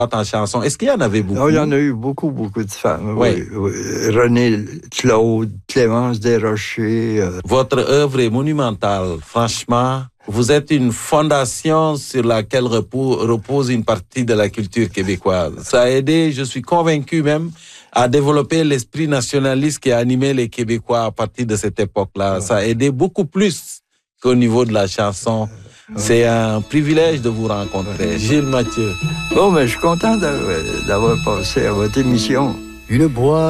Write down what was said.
en chanson. Est-ce qu'il y en avait beaucoup? Il y en a eu beaucoup de femmes. Oui. Oui. Renée Claude, Clémence Desrochers. Votre œuvre est monumentale, franchement. Vous êtes une fondation sur laquelle repose une partie de la culture québécoise. Ça a aidé, je suis convaincu même, à développer l'esprit nationaliste qui a animé les Québécois à partir de cette époque-là. Ça a aidé beaucoup plus qu'au niveau de la chanson. C'est un privilège de vous rencontrer. Gilles Mathieu. Bon, mais je suis content d'avoir passé à votre émission. Une boîte